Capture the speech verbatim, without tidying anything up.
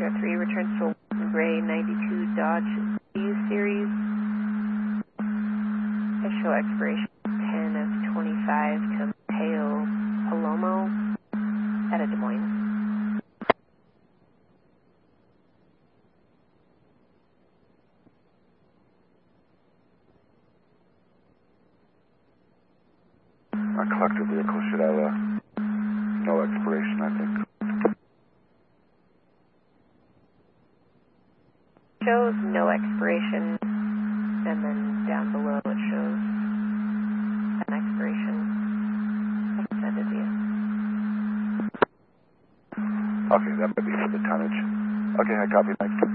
Echo three returns to a gray ninety-two Dodge U Series. I show expiration ten of twenty-five to Mateo Palomo at a Des Moines. Our collector vehicle should have a no expiration, I think. Shows no expiration, and then down below it shows an expiration. I can send it to you. Okay, that might be for the tonnage. Okay, I copy, thanks.